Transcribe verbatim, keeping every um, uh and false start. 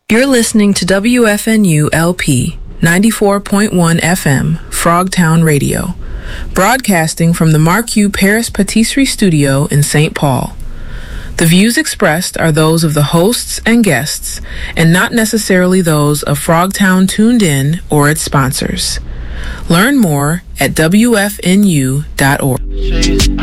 You're listening to W F N U L P ninety-four point one F M, Frogtown Radio, broadcasting from the Marquis Paris Patisserie Studio in Saint Paul. The views expressed are those of the hosts and guests, and not necessarily those of Frogtown Tuned In or its sponsors. Learn more at W F N U dot org.